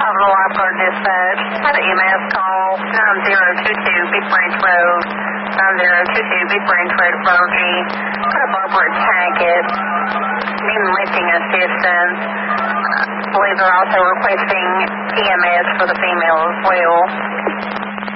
Oswald Lifeguard Dispatch. Had an EMS call 9022 Big Branch Road. 9022 Big Branch Road, Bergie. Put a bumper at Tackett. Needing lifting assistance. I believe they're also requesting EMS for the female as well.